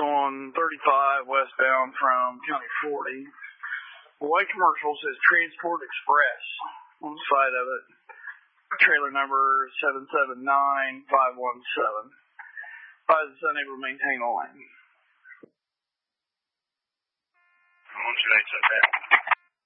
on 35 westbound from County 40. The white commercial says Transport Express on the side of it. Trailer number 779517. Is unable to maintain a lane. What's your name,